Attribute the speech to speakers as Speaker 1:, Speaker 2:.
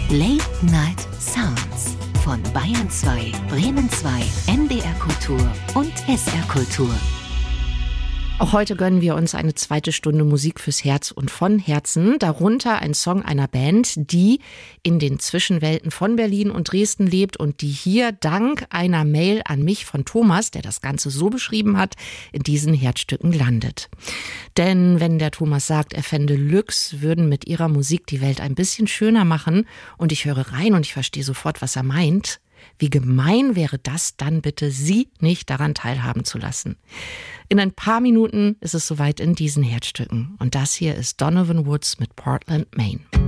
Speaker 1: Late Night Sounds von Bayern 2, Bremen 2, NDR Kultur und SR Kultur.
Speaker 2: Auch heute gönnen wir uns eine zweite Stunde Musik fürs Herz und von Herzen. Darunter ein Song einer Band, die in den Zwischenwelten von Berlin und Dresden lebt und die hier dank einer Mail an mich von Thomas, der das Ganze so beschrieben hat, in diesen Herzstücken landet. Denn wenn der Thomas sagt, er fände Lux würden mit ihrer Musik die Welt ein bisschen schöner machen und ich höre rein und ich verstehe sofort, was er meint, wie gemein wäre das dann bitte, Sie nicht daran teilhaben zu lassen. In ein paar Minuten ist es soweit in diesen Herzstücken. Und das hier ist Donovan Woods mit Portland, Maine.